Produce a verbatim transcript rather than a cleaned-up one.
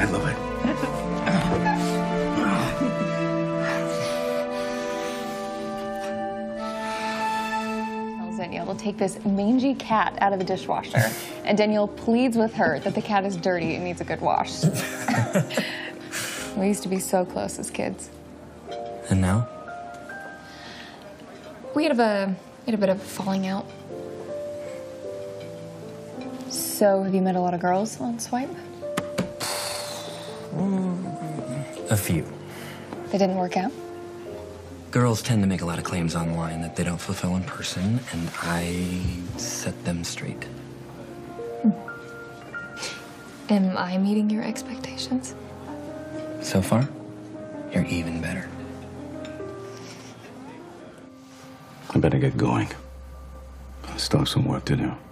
I love it. Tells Danielle to take this mangy cat out of the dishwasher, and Danielle pleads with her that the cat is dirty and needs a good wash. We used to be so close as kids. And now? We had a, we had a bit of a falling out. So, have you met a lot of girls on Swipe? A few. They didn't work out? Girls tend to make a lot of claims online that they don't fulfill in person, and I set them straight. Am I meeting your expectations? So far, you're even better. I better get going. I still have some work to do.